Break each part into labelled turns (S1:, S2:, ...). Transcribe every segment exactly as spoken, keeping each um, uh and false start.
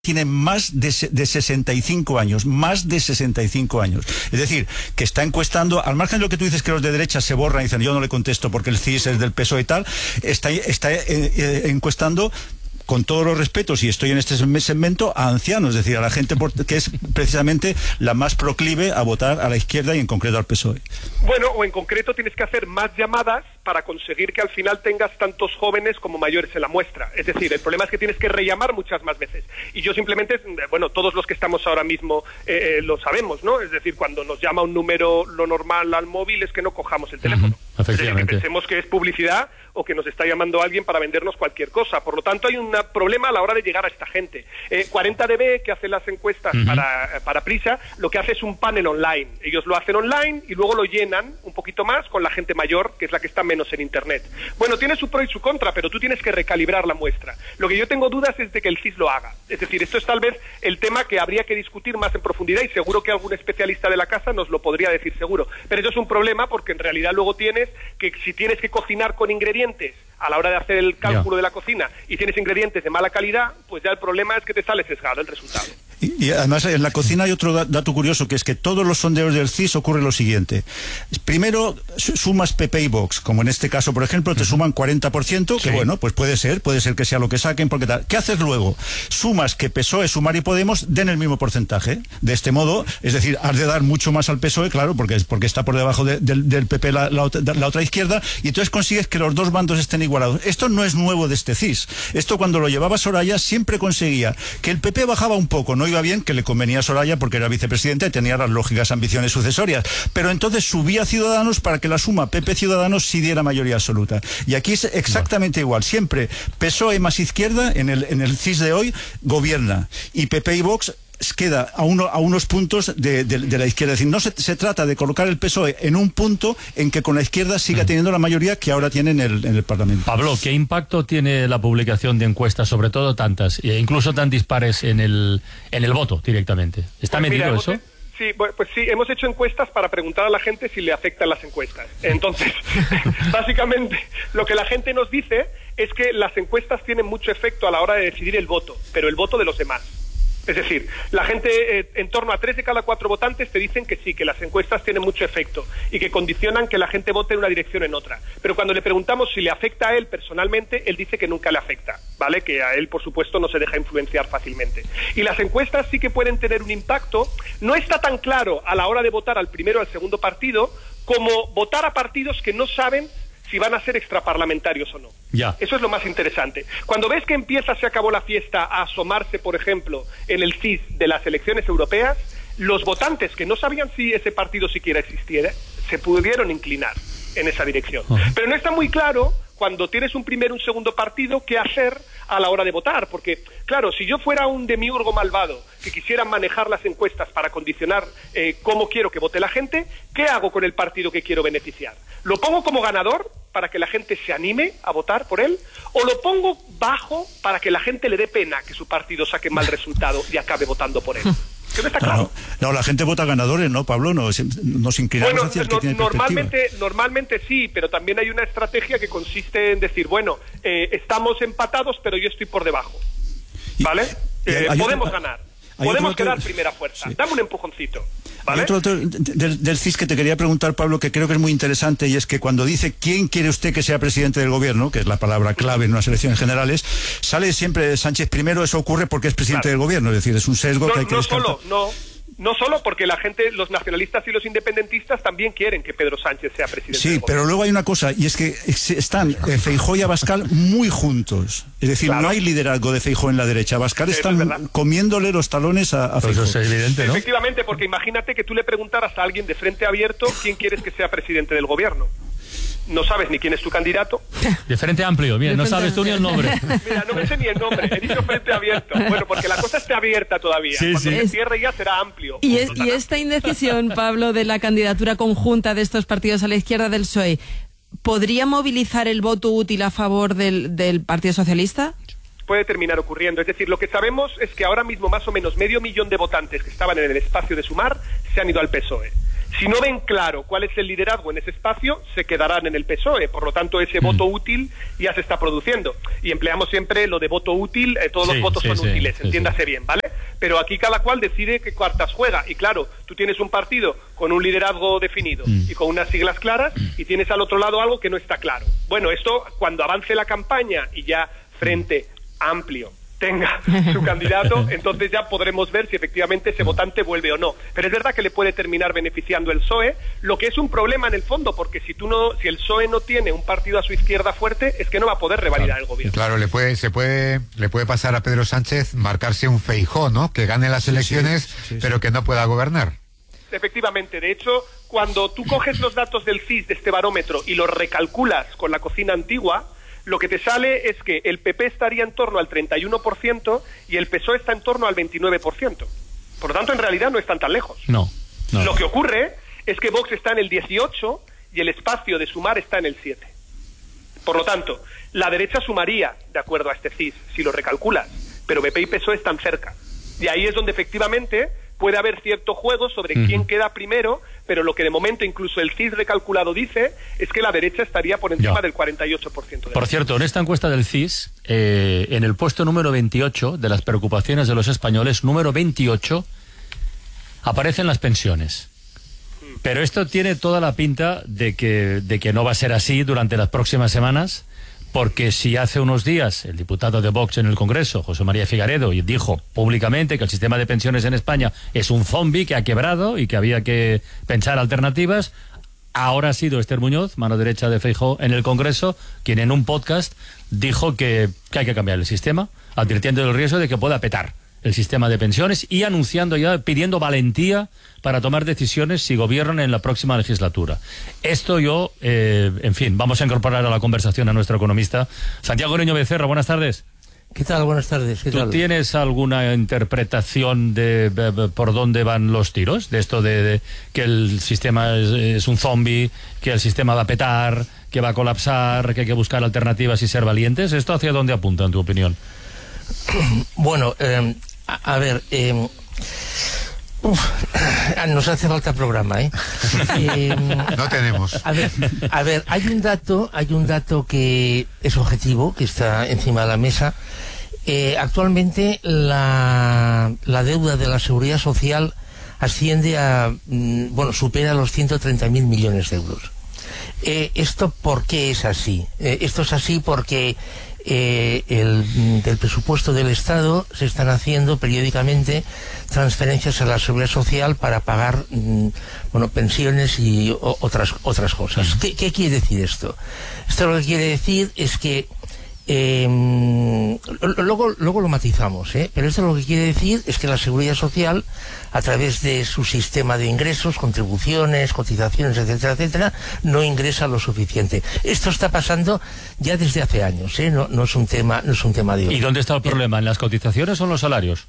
S1: tiene más de, de sesenta y cinco años, más de sesenta y cinco años. Es decir, que está encuestando, al margen de lo que tú dices que los de derecha se borran y dicen yo no le contesto porque el C I S es del P S O E y tal, está, está eh, eh, encuestando, con todos los respetos, y estoy en este segmento, a ancianos, es decir, a la gente por, que es precisamente la más proclive a votar a la izquierda y en concreto al P S O E.
S2: Bueno, o en concreto tienes que hacer más llamadas para conseguir que al final tengas tantos jóvenes como mayores en la muestra. Es decir, el problema es que tienes que rellamar muchas más veces. Y yo simplemente, bueno, todos los que estamos ahora mismo eh, eh, lo sabemos, ¿no? Es decir, cuando nos llama un número lo normal al móvil es que no cojamos el teléfono.
S3: Uh-huh. Efectivamente.
S2: Es decir, que pensemos que es publicidad o que nos está llamando alguien para vendernos cualquier cosa. Por lo tanto, hay un problema a la hora de llegar a esta gente. Eh, cuarenta D B, que hace las encuestas uh-huh. para, para Prisa, lo que hace es un panel online. Ellos lo hacen online y luego lo llenan un poquito más con la gente mayor, que es la que está menos en Internet. Bueno, tiene su pro y su contra, pero tú tienes que recalibrar la muestra. Lo que yo tengo dudas es de que el C I S lo haga. Es decir, esto es tal vez el tema que habría que discutir más en profundidad y seguro que algún especialista de la casa nos lo podría decir seguro. Pero eso es un problema porque en realidad luego tienes que, si tienes que cocinar con ingredientes a la hora de hacer el cálculo yeah. de la cocina y tienes ingredientes de mala calidad, pues ya el problema es que te sale sesgado el resultado.
S1: Y, y además en la cocina hay otro dato curioso, que es que todos los sondeos del C I S ocurre lo siguiente. Primero sumas P P y Vox, como en este caso, por ejemplo, te suman cuarenta por ciento, que sí. bueno, pues puede ser, puede ser que sea lo que saquen, porque tal. ¿Qué haces luego? Sumas que P S O E, Sumar y Podemos den el mismo porcentaje. De este modo, es decir, has de dar mucho más al P S O E, claro, porque, porque está por debajo de, de, del P P la, la, la otra izquierda, y entonces consigues que los dos bandos estén igualados. Esto no es nuevo de este C I S. Esto cuando lo llevaba Soraya siempre conseguía que el P P bajaba un poco, no iba bien, que le convenía a Soraya porque era vicepresidenta y tenía las lógicas ambiciones sucesorias, pero entonces subía Ciudadanos para que la suma P P Ciudadanos sí diera mayoría absoluta. Y aquí es exactamente no. igual, siempre P S O E más izquierda en el, en el C I S de hoy gobierna, y P P y Vox queda a, uno, a unos puntos de, de, de la izquierda. Es decir, no se, se trata de colocar el P S O E en un punto en que con la izquierda siga teniendo la mayoría que ahora tiene en el, en el Parlamento.
S3: Pablo, ¿qué impacto tiene la publicación de encuestas, sobre todo tantas, e incluso tan dispares en el, en el voto directamente? ¿Está
S2: pues
S3: medido
S2: mira,
S3: eso?
S2: Sí, pues sí, hemos hecho encuestas para preguntar a la gente si le afectan las encuestas. Entonces, básicamente, lo que la gente nos dice es que las encuestas tienen mucho efecto a la hora de decidir el voto, pero el voto de los demás. Es decir, la gente, eh, en torno a tres de cada cuatro votantes te dicen que sí, que las encuestas tienen mucho efecto y que condicionan que la gente vote en una dirección o en otra. Pero cuando le preguntamos si le afecta a él personalmente, él dice que nunca le afecta, ¿vale? Que a él, por supuesto, no se deja influenciar fácilmente. Y las encuestas sí que pueden tener un impacto. No está tan claro a la hora de votar al primero o al segundo partido como votar a partidos que no saben si van a ser extraparlamentarios o no.
S3: Ya.
S2: Eso es lo más interesante. Cuando ves que empieza, se acabó la fiesta, a asomarse, por ejemplo, en el C I S de las elecciones europeas, los votantes que no sabían si ese partido siquiera existiera, se pudieron inclinar en esa dirección. Uh-huh. Pero no está muy claro, cuando tienes un primer, un segundo partido, qué hacer a la hora de votar, porque, claro, si yo fuera un demiurgo malvado que quisiera manejar las encuestas para condicionar eh, cómo quiero que vote la gente, ¿qué hago con el partido que quiero beneficiar? ¿Lo pongo como ganador para que la gente se anime a votar por él? ¿O lo pongo bajo para que la gente le dé pena que su partido saque mal resultado y acabe votando por él? ¿Qué no está claro?
S1: No, no, la gente vota ganadores, ¿no, Pablo? Nos, nos inclinamos
S2: bueno,
S1: hacia el que
S2: no,
S1: tiene
S2: normalmente, normalmente sí, pero también hay una estrategia que consiste en decir, bueno, eh, estamos empatados, pero yo estoy por debajo, ¿vale? Eh, podemos otra, ganar, podemos quedar otro, primera fuerza, sí. Dame un empujoncito. ¿Vale?
S1: Hay otro, otro del, del C I S que te quería preguntar, Pablo, que creo que es muy interesante, y es que cuando dice ¿quién quiere usted que sea presidente del gobierno?, que es la palabra clave en unas elecciones generales, sale siempre Sánchez primero. Eso ocurre porque es presidente claro. del gobierno, es decir, es un sesgo
S2: no,
S1: que hay que
S2: no
S1: descartar.
S2: Solo, no, no solo porque la gente, los nacionalistas y los independentistas también quieren que Pedro Sánchez sea presidente
S1: sí,
S2: del
S1: gobierno. Pero luego hay una cosa, y es que están eh, Feijóo y Abascal muy juntos. Es decir, claro. no hay liderazgo de Feijóo en la derecha. Abascal sí, están comiéndole los talones a, a Feijóo.
S3: Eso es evidente, ¿no?
S2: Efectivamente, porque imagínate que tú le preguntaras a alguien de frente abierto quién quieres que sea presidente del gobierno. No sabes ni quién es tu candidato.
S3: De frente amplio, bien, no sabes tú ni el nombre.
S2: Mira, no me sé ni el nombre, he dicho frente abierto. Bueno, porque la cosa está abierta todavía.
S3: Sí,
S2: Cuando
S3: sí.
S2: se cierre ya será amplio.
S4: Y, es, y esta indecisión, Pablo, de la candidatura conjunta de estos partidos a la izquierda del P S O E, ¿podría movilizar el voto útil a favor del, del Partido Socialista?
S2: Puede terminar ocurriendo. Es decir, lo que sabemos es que ahora mismo más o menos medio millón de votantes que estaban en el espacio de Sumar se han ido al P S O E. Si no ven claro cuál es el liderazgo en ese espacio, se quedarán en el P S O E. Por lo tanto, ese mm. voto útil ya se está produciendo. Y empleamos siempre lo de voto útil, eh, todos sí, los votos sí, son sí, útiles, sí, entiéndase sí. bien, ¿vale? Pero aquí cada cual decide qué cartas juega. Y claro, tú tienes un partido con un liderazgo definido mm. y con unas siglas claras, y tienes al otro lado algo que no está claro. Bueno, esto cuando avance la campaña y ya Frente Amplio tenga su candidato, entonces ya podremos ver si efectivamente ese votante vuelve o no. Pero es verdad que le puede terminar beneficiando el P S O E, lo que es un problema en el fondo, porque si tú no, si el P S O E no tiene un partido a su izquierda fuerte, es que no va a poder revalidar
S5: claro.
S2: el gobierno.
S5: Claro, le puede, se puede, le puede pasar a Pedro Sánchez marcarse un Feijóo, ¿no? Que gane las elecciones, sí, sí, sí, pero sí. que no pueda gobernar.
S2: Efectivamente, de hecho, cuando tú coges los datos del C I S de este barómetro y los recalculas con la cocina antigua, lo que te sale es que el P P estaría en torno al treinta y uno por ciento y el P S O E está en torno al veintinueve por ciento. Por lo tanto, en realidad no están tan lejos.
S3: No, no.
S2: Lo que ocurre es que Vox está en el dieciocho y el espacio de Sumar está en el siete. Por lo tanto, la derecha sumaría, de acuerdo a este C I S, si lo recalculas, pero P P y P S O E están cerca. Y ahí es donde efectivamente puede haber cierto juego sobre uh-huh. quién queda primero, pero lo que de momento incluso el C I S recalculado dice es que la derecha estaría por encima ya. del cuarenta y ocho por ciento. De
S3: por cierto, en esta encuesta del C I S, eh, en el puesto número veintiocho de las preocupaciones de los españoles, número veintiocho, aparecen las pensiones. Hmm. Pero esto tiene toda la pinta de que, de que no va a ser así durante las próximas semanas, porque si hace unos días el diputado de Vox en el Congreso, José María Figaredo, dijo públicamente que el sistema de pensiones en España es un zombi que ha quebrado y que había que pensar alternativas, ahora ha sido Esther Muñoz, mano derecha de Feijóo en el Congreso, quien en un podcast dijo que, que hay que cambiar el sistema, advirtiendo del riesgo de que pueda petar el sistema de pensiones y anunciando ya, pidiendo valentía para tomar decisiones si gobiernan en la próxima legislatura. Esto yo, eh, en fin, vamos a incorporar a la conversación a nuestro economista. Santiago Niño Becerra, buenas tardes.
S6: ¿Qué tal? Buenas tardes. ¿Qué
S3: ¿Tú
S6: tal?
S3: tienes alguna interpretación de, de, de por dónde van los tiros? De esto de, de que el sistema es, es un zombi, que el sistema va a petar, que va a colapsar, que hay que buscar alternativas y ser valientes. ¿Esto hacia dónde apunta, en tu opinión?
S6: Bueno, eh, a, a ver... Eh, uf, nos hace falta programa, ¿eh? eh
S5: no tenemos.
S6: A ver, a ver, hay un dato, hay un dato que es objetivo, que está encima de la mesa. Eh, actualmente la, la deuda de la Seguridad Social asciende a, bueno, supera los ciento treinta mil millones de euros. Eh, ¿Esto por qué es así? Eh, esto es así porque eh, el, del presupuesto del Estado se están haciendo periódicamente transferencias a la Seguridad Social para pagar mm, bueno, pensiones y o, otras otras cosas. ¿Qué, ¿Qué quiere decir esto? Esto lo que quiere decir es que Eh, luego, luego lo matizamos, ¿eh? Pero esto lo que quiere decir es que la Seguridad Social, a través de su sistema de ingresos, contribuciones, cotizaciones, etcétera, etcétera, no ingresa lo suficiente. Esto está pasando ya desde hace años, ¿eh? No, no es un tema, no es un tema de hoy.
S3: ¿Y dónde está el problema? ¿En las cotizaciones o en los salarios?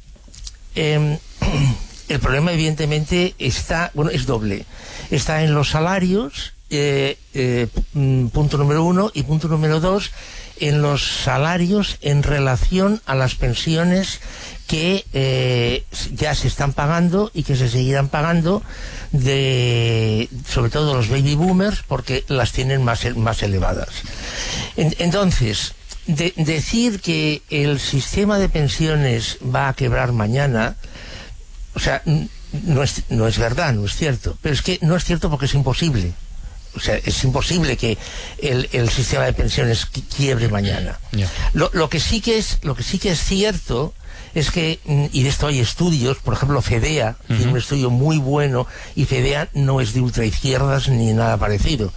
S6: Eh, el problema, evidentemente, está, bueno, es doble. Está en los salarios, eh, eh, punto número uno, y punto número dos, en los salarios en relación a las pensiones que eh, ya se están pagando y que se seguirán pagando, de sobre todo los baby boomers, porque las tienen más, más elevadas. En, entonces, de, decir que el sistema de pensiones va a quebrar mañana, o sea, no es, no es verdad, no es cierto, pero es que no es cierto porque es imposible. O sea, es imposible que el, el sistema de pensiones quiebre mañana. Yeah. Lo, lo que sí que es, lo que sí que es cierto es que, y de esto hay estudios, por ejemplo, FEDEA, uh-huh. tiene un estudio muy bueno, y FEDEA no es de ultraizquierdas ni nada parecido.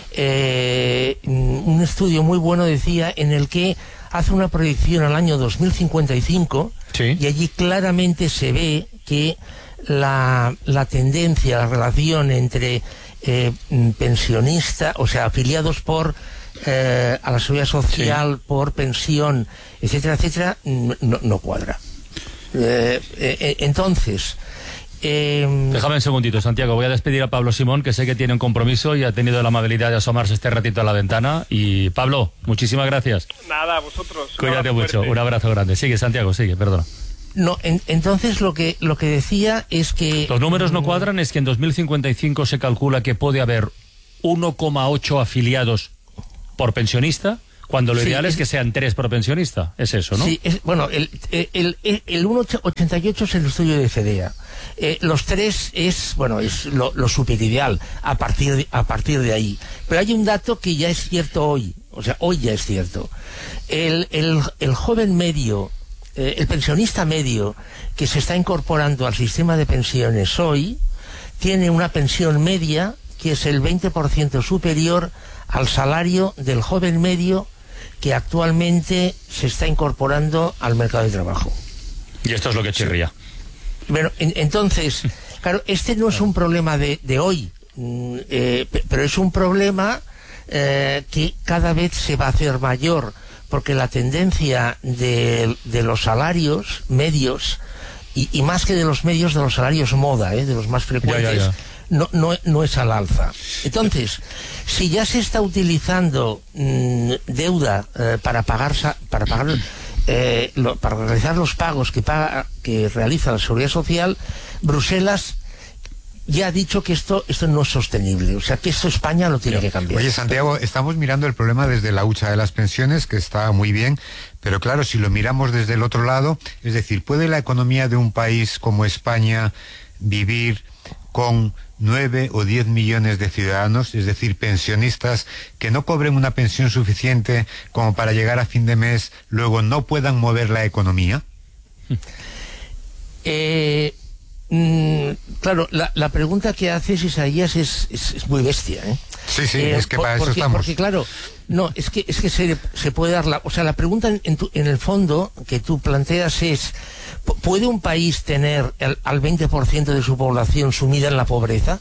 S6: Eh, un estudio muy bueno decía en el que hace una proyección al año dos mil cincuenta y cinco, sí. y allí claramente se ve que la, la tendencia, la relación entre Eh, pensionista, o sea, afiliados por eh, a la Seguridad Social, sí. por pensión, etcétera, etcétera, no, no cuadra. Eh, eh, entonces... Eh,
S3: Déjame un segundito, Santiago, voy a despedir a Pablo Simón, que sé que tiene un compromiso y ha tenido la amabilidad de asomarse este ratito a la ventana. Y Pablo, muchísimas gracias.
S2: Nada, a vosotros.
S3: Cuídate mucho, un abrazo grande. Sigue, Santiago, sigue, perdona.
S6: No, en, entonces lo que lo que decía es que...
S3: Los números no cuadran, es que en dos mil cincuenta y cinco se calcula que puede haber uno coma ocho afiliados por pensionista, cuando lo sí, ideal es, es que sean tres por pensionista. Es eso, ¿no?
S6: Sí, es, bueno, el, el, el, el uno coma ochenta y ocho es el estudio de FEDEA. Eh, los tres es, bueno, es lo, lo superideal a partir, de, a partir de ahí. Pero hay un dato que ya es cierto hoy, o sea, hoy ya es cierto. El, el, el joven medio, eh, el pensionista medio que se está incorporando al sistema de pensiones hoy, tiene una pensión media que es el veinte por ciento superior al salario del joven medio que actualmente se está incorporando al mercado de trabajo.
S3: Y esto es lo que chirría.
S6: Bueno, en, entonces, claro, este no es un problema de, de hoy, eh, pero es un problema eh, que cada vez se va a hacer mayor, porque la tendencia de, de los salarios medios, y, y más que de los medios, de los salarios moda, eh, de los más frecuentes, ya, ya, ya. No, no, no es al alza. Entonces, si ya se está utilizando mmm, deuda eh, para pagar, para pagar eh, lo, para realizar los pagos que paga, que realiza la Seguridad Social, Bruselas ya ha dicho que esto esto no es sostenible, o sea que esto España lo tiene que cambiar.
S5: Oye, Santiago, estamos mirando el problema desde la hucha de las pensiones, que está muy bien, pero claro, si lo miramos desde el otro lado, es decir, ¿puede la economía de un país como España vivir con nueve o diez millones de ciudadanos, es decir, pensionistas que no cobren una pensión suficiente como para llegar a fin de mes, luego no puedan mover la economía?
S6: Eh, mm, claro, la, la pregunta que haces, Isaías, es, es, es muy bestia, ¿eh?
S5: Sí, sí,
S6: eh,
S5: es que para
S6: porque,
S5: eso estamos.
S6: Porque claro, no, es que es que se, se puede dar la... O sea, la pregunta en, en, tu, en el fondo que tú planteas es, ¿puede un país tener el, al veinte por ciento de su población sumida en la pobreza?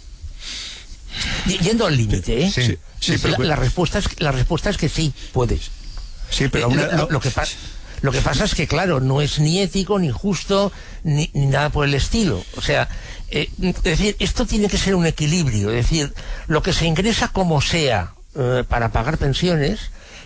S6: Yendo al límite, ¿eh?
S5: Sí, sí,
S6: pero la, la, respuesta es, la respuesta es que sí, puedes.
S1: Sí, pero...
S6: Eh,
S1: una,
S6: lo, lo, que pa lo que pasa es que, claro, no es ni ético, ni justo, ni, ni nada por el estilo. O sea, eh, es decir, esto tiene que ser un equilibrio. Es decir, lo que se ingresa como sea eh, para pagar pensiones,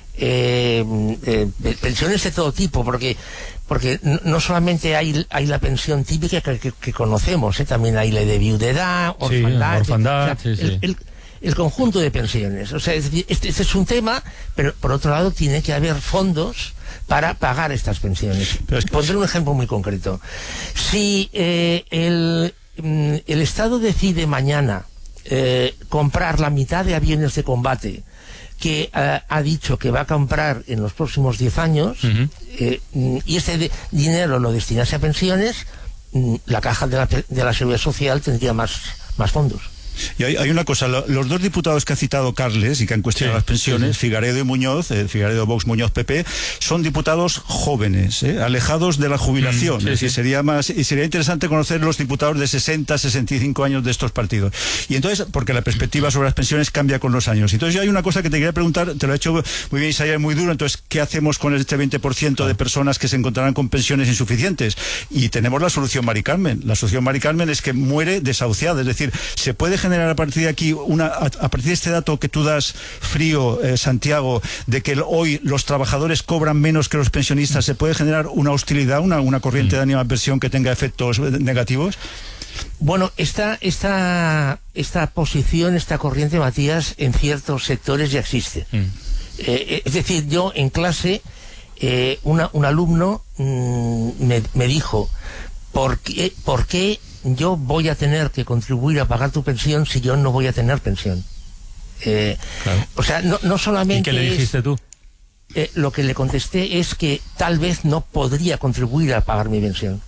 S6: eh, eh, pensiones de todo tipo, porque porque no solamente hay, hay la pensión típica que, que, que conocemos, ¿eh? También hay la de viudedad, orfandad,
S3: sí, orfandad,
S6: o sea,
S3: sí, sí.
S6: El, el, el conjunto de pensiones. O sea, es decir, este, este es un tema, pero por otro lado tiene que haber fondos para pagar estas pensiones. Es que... Pondré un ejemplo muy concreto. Si eh, el, el Estado decide mañana eh, comprar la mitad de aviones de combate que uh, ha dicho que va a comprar en los próximos diez años, uh-huh. eh, y ese de dinero lo destinase a pensiones, la caja de la, de la Seguridad Social tendría más, más fondos.
S1: Y hay, hay una cosa, lo, los dos diputados que ha citado Carles y que han cuestionado sí, las pensiones, sí, sí. Figaredo y Muñoz, eh, Figaredo Vox, Muñoz P P, son diputados jóvenes, eh, alejados de la jubilación. Mm, sí, es decir, sí. sería más, y sería interesante conocer los diputados de sesenta, sesenta y cinco años de estos partidos. Y entonces, porque la perspectiva sobre las pensiones cambia con los años. Entonces yo hay una cosa que te quería preguntar, te lo he hecho muy bien, Isaías, muy duro, entonces, ¿qué hacemos con este veinte por ciento de personas que se encontrarán con pensiones insuficientes? Y tenemos la solución Mari Carmen. La solución Mari Carmen es que muere desahuciada, es decir, se puede generar a partir de aquí, una, a, a partir de este dato que tú das frío, eh, Santiago, de que hoy los trabajadores cobran menos que los pensionistas, ¿se puede generar una hostilidad, una, una corriente de animadversión que tenga efectos negativos?
S6: Bueno, esta, esta, esta posición, esta corriente, Matías, en ciertos sectores ya existe. Mm. Eh, es decir, yo en clase, eh, una, un alumno mmm, me, me dijo, ¿por qué, ¿por qué yo voy a tener que contribuir a pagar tu pensión si yo no voy a tener pensión? Eh, claro. O sea, no, no solamente...
S3: ¿Y qué le dijiste
S6: es,
S3: tú?
S6: Eh, lo que le contesté es que tal vez no podría contribuir a pagar mi pensión.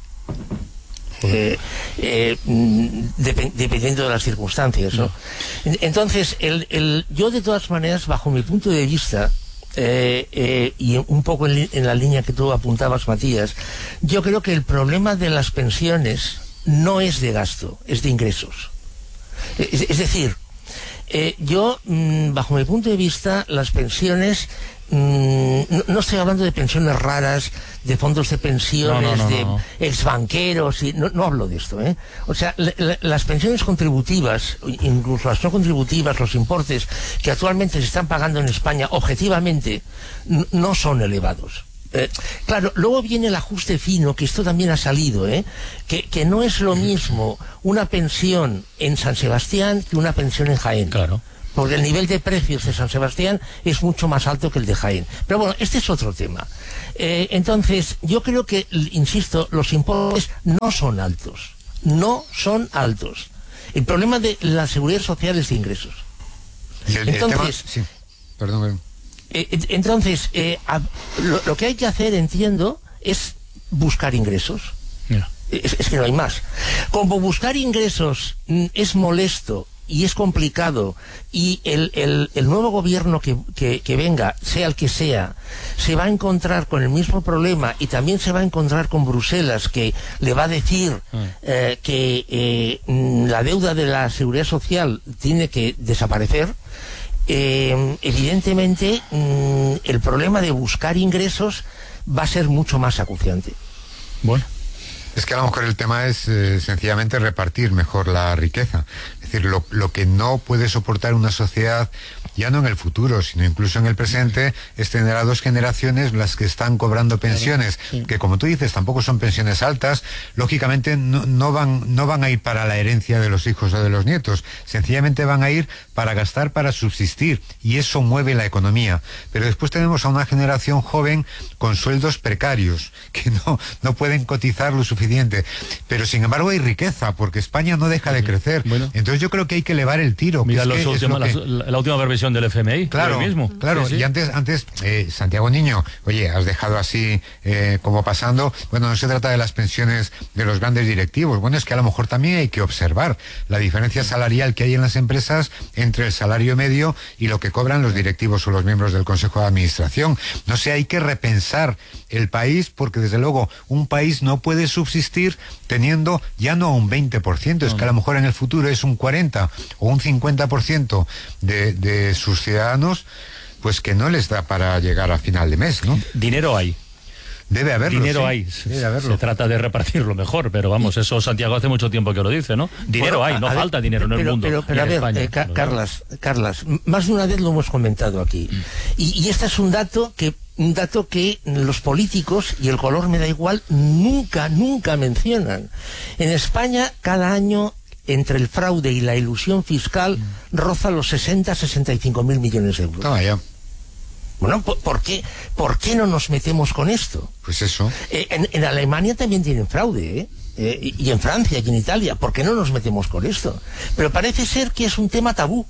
S6: Eh, eh, dep dependiendo de las circunstancias, ¿no? No. Entonces, el, el, yo de todas maneras, bajo mi punto de vista, eh, eh, y un poco en, en la línea que tú apuntabas, Matías, yo creo que el problema de las pensiones no es de gasto, es de ingresos. Es, es decir, eh, yo, mmm, bajo mi punto de vista, las pensiones, mmm, no, no estoy hablando de pensiones raras, de fondos de pensiones, no, no, no, de no. exbanqueros, y, no, no hablo de esto, ¿eh? O sea, la, la, las pensiones contributivas, incluso las no contributivas, los importes que actualmente se están pagando en España, objetivamente, no son elevados. Eh, claro, luego viene el ajuste fino, que esto también ha salido, ¿eh? que, que no es lo mismo una pensión en San Sebastián que una pensión en Jaén.
S3: Claro.
S6: Porque el nivel de precios de San Sebastián es mucho más alto que el de Jaén. Pero bueno, este es otro tema. Eh, entonces, yo creo que, insisto, los impuestos no son altos. No son altos. El problema de la seguridad social es de ingresos.
S5: Y el,
S6: entonces,
S5: el tema, sí, perdón.
S6: Eh, entonces, eh, a, lo, lo que hay que hacer, entiendo, es buscar ingresos.
S3: Yeah.
S6: Es, es que no hay más. Como buscar ingresos mm, es molesto y es complicado, y el, el, el nuevo gobierno que, que, que venga, sea el que sea, se va a encontrar con el mismo problema, y también se va a encontrar con Bruselas, que le va a decir eh, que eh, la deuda de la seguridad social tiene que desaparecer. Eh, evidentemente mmm, el problema de buscar ingresos va a ser mucho más acuciante.
S3: Bueno,
S5: es que a lo mejor el tema es eh, sencillamente repartir mejor la riqueza. Es decir, lo, lo que no puede soportar una sociedad, ya no en el futuro, sino incluso en el presente, es tener a dos generaciones las que están cobrando pensiones, claro, sí. que como tú dices, tampoco son pensiones altas, lógicamente no, no, van, no van a ir para la herencia de los hijos o de los nietos, sencillamente van a ir para gastar, para subsistir, y eso mueve la economía. Pero después tenemos a una generación joven con sueldos precarios, que no, no pueden cotizar lo suficiente, pero sin embargo hay riqueza, porque España no deja de crecer. Bueno, entonces yo creo que hay que elevar el tiro.
S3: Mira
S5: que
S3: los
S5: es que
S3: última,
S5: es que...
S3: la, la última revisión del F M I,
S5: claro,
S3: mismo.
S5: Claro,
S3: sí, sí.
S5: Y antes, antes eh, Santiago Niño, oye, has dejado así eh, como pasando, bueno, no se trata de las pensiones de los grandes directivos, bueno, es que a lo mejor también hay que observar la diferencia salarial que hay en las empresas entre el salario medio y lo que cobran los directivos o los miembros del Consejo de Administración. No sé, hay que repensar el país, porque desde luego un país no puede subsistir teniendo ya no un veinte por ciento, es que a lo mejor en el futuro es un cuarenta o un cincuenta por ciento de, de sus ciudadanos, pues que no les da para llegar a final de mes, ¿no?
S3: Dinero hay.
S5: Debe haberlo.
S3: Dinero
S5: sí.
S3: hay.
S5: Debe haberlo.
S3: Se trata de repartirlo mejor, pero vamos, eso Santiago hace mucho tiempo que lo dice, ¿no? Dinero
S6: bueno,
S3: hay, no
S6: ver,
S3: falta dinero en
S6: pero,
S3: el mundo.
S6: Pero, pero a ver,
S3: España,
S6: eh, Ca
S3: pero,
S6: Carlas, Carlas, más de una vez lo hemos comentado aquí. Y, y este es un dato que un dato que los políticos, y el color me da igual, nunca, nunca mencionan. En España, cada año, entre el fraude y la ilusión fiscal, mm. roza los sesenta, sesenta y cinco mil millones de euros.
S5: Toma ya.
S6: Bueno, ¿por qué, ¿por qué no nos metemos con esto?
S5: Pues eso.
S6: Eh, en, en Alemania también tienen fraude, ¿eh? Eh, y, y en Francia y en Italia. ¿Por qué no nos metemos con esto? Pero parece ser que es un tema tabú.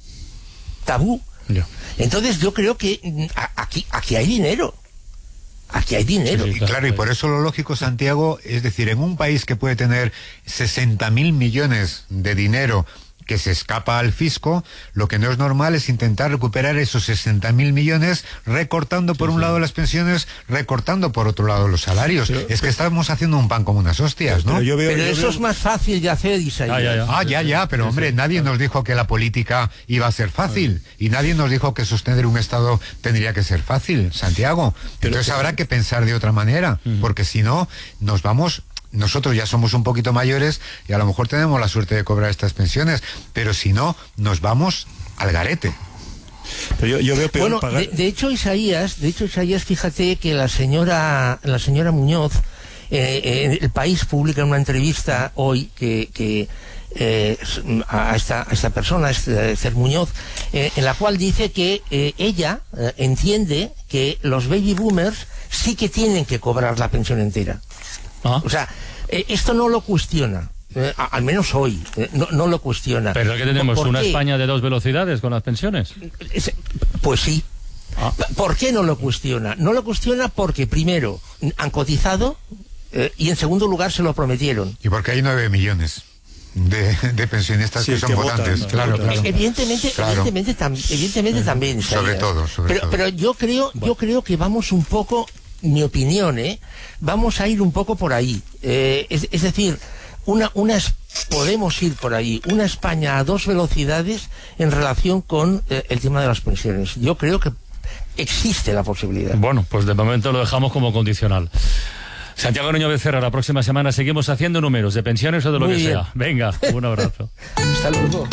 S6: Tabú.
S3: Ya.
S6: Entonces yo creo que a, aquí, aquí hay dinero. Aquí hay dinero.
S5: Sí, sí, claro, claro, y por eso lo lógico, Santiago, es decir, en un país que puede tener sesenta mil millones de dinero que se escapa al fisco, lo que no es normal es intentar recuperar esos sesenta mil millones recortando por sí, un sí. lado las pensiones, recortando por otro lado los salarios. Pero, es que estamos haciendo un pan como unas hostias, ¿no?
S6: Pero, yo veo,
S5: pero
S6: yo
S5: eso
S6: veo...
S5: es
S6: más fácil de hacer, Isaías.
S5: Ah, ya, ya, ah, ya, ya pero sí, hombre, sí, nadie claro. nos dijo que la política iba a ser fácil, y nadie nos dijo que sostener un Estado tendría que ser fácil, Santiago. Entonces pero, habrá que pensar de otra manera, uh-huh. porque si no, nos vamos... Nosotros ya somos un poquito mayores y a lo mejor tenemos la suerte de cobrar estas pensiones, pero si no, nos vamos al garete.
S1: Pero yo, yo veo peor
S6: bueno,
S1: pagar...
S6: de, de hecho, Isaías, de hecho, Isaías, fíjate que la señora, la señora Muñoz, eh, eh, El País publica una entrevista hoy que, que eh, a esta, a esta persona, a Esther Muñoz, eh, en la cual dice que eh, ella eh, entiende que los baby boomers sí que tienen que cobrar la pensión entera. ¿Ah? O sea, eh, esto no lo cuestiona, eh, a, al menos hoy, eh, no, no lo cuestiona.
S3: ¿Pero que tenemos una
S6: qué?
S3: España de dos velocidades con las pensiones?
S6: Es, pues sí. Ah. ¿Por qué no lo cuestiona? No lo cuestiona porque, primero, han cotizado eh, y, en segundo lugar, se lo prometieron.
S5: Y porque hay nueve millones de, de pensionistas sí, que son que votantes. Votan, claro,
S6: claro. Evidentemente, claro. evidentemente, tam, evidentemente eh, también.
S5: Sobre todo, sobre
S6: pero,
S5: todo.
S6: Pero yo creo, bueno. yo creo que vamos un poco... mi opinión, ¿eh? Vamos a ir un poco por ahí. Eh, es, es decir, una, una podemos ir por ahí. Una España a dos velocidades en relación con eh, el tema de las pensiones. Yo creo que existe la posibilidad.
S3: Bueno, pues de momento lo dejamos como condicional. Santiago Niño Becerra, la próxima semana seguimos haciendo números de pensiones o de lo
S6: Muy
S3: que
S6: bien.
S3: sea. Venga, un abrazo.
S6: Hasta luego.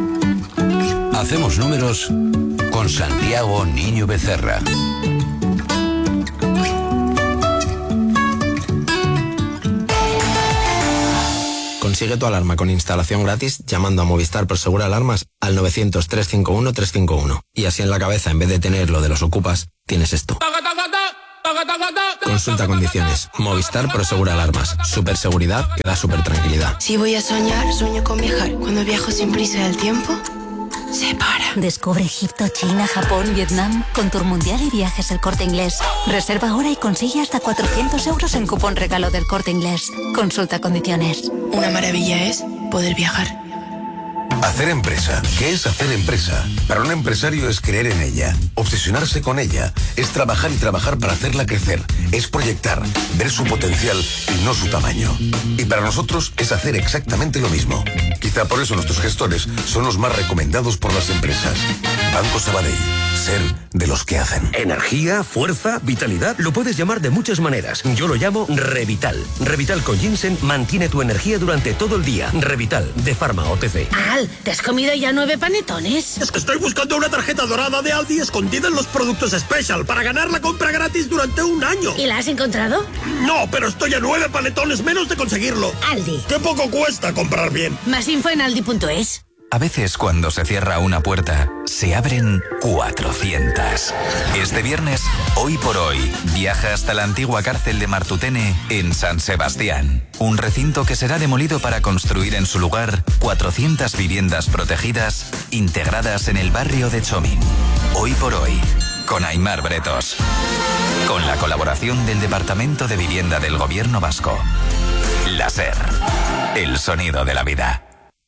S7: Hacemos números con Santiago Niño Becerra.
S8: Consigue tu alarma con instalación gratis llamando a Movistar Prosegur Alarmas al novecientos, trescientos cincuenta y uno, trescientos cincuenta y uno. Y así en la cabeza, en vez de tener lo de los ocupas, tienes esto. Consulta condiciones. Movistar Prosegur Alarmas. Super seguridad que da super tranquilidad.
S9: Si voy a soñar, sueño con viajar. Cuando viajo sin prisa del tiempo, se para.
S10: Descubre Egipto, China, Japón, Vietnam con Tour Mundial y Viajes El Corte Inglés. Reserva ahora y consigue hasta cuatrocientos euros en cupón regalo del Corte Inglés. Consulta condiciones.
S9: Una maravilla es poder viajar.
S11: Hacer empresa. ¿Qué es hacer empresa? Para un empresario es creer en ella, obsesionarse con ella, es trabajar y trabajar para hacerla crecer, es proyectar, ver su potencial y no su tamaño. Y para nosotros es hacer exactamente lo mismo. Quizá por eso nuestros gestores son los más recomendados por las empresas. Banco Sabadell. Ser de los que hacen.
S12: Energía, fuerza, vitalidad. Lo puedes llamar de muchas maneras. Yo lo llamo Revital. Revital con ginseng mantiene tu energía durante todo el día. Revital, de Pharma O T C.
S13: Al, ¿te has comido ya nueve panetones?
S14: Es que estoy buscando una tarjeta dorada de Aldi escondida en los productos Special para ganar la compra gratis durante un año.
S13: ¿Y la has encontrado?
S14: No, pero estoy a nueve panetones menos de conseguirlo.
S13: Aldi.
S14: Qué poco cuesta comprar bien.
S13: Más info en aldi punto es.
S15: A veces cuando se cierra una puerta, se abren cuatrocientas. Este viernes, Hoy por Hoy, viaja hasta la antigua cárcel de Martutene en San Sebastián. Un recinto que será demolido para construir en su lugar cuatrocientas viviendas protegidas integradas en el barrio de Chomín. Hoy por Hoy, con Aimar Bretos. Con la colaboración del Departamento de Vivienda del Gobierno Vasco. La SER, el sonido de la vida.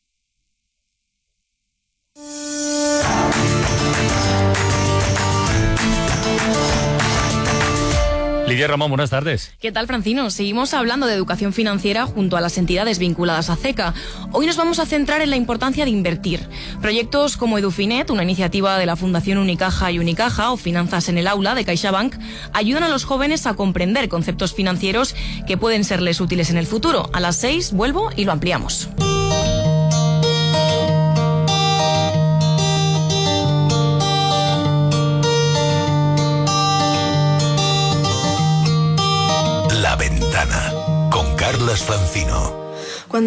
S3: Lidia Ramón, buenas tardes.
S16: ¿Qué tal, Francino? Seguimos hablando de educación financiera junto a las entidades vinculadas a CECA. Hoy nos vamos a centrar en la importancia de invertir. Proyectos como Edufinet, una iniciativa de la Fundación Unicaja y Unicaja, o Finanzas en el Aula de CaixaBank, ayudan a los jóvenes a comprender conceptos financieros que pueden serles útiles en el futuro. A las seis vuelvo y lo ampliamos.
S11: La Ventana, con Carlas Francino.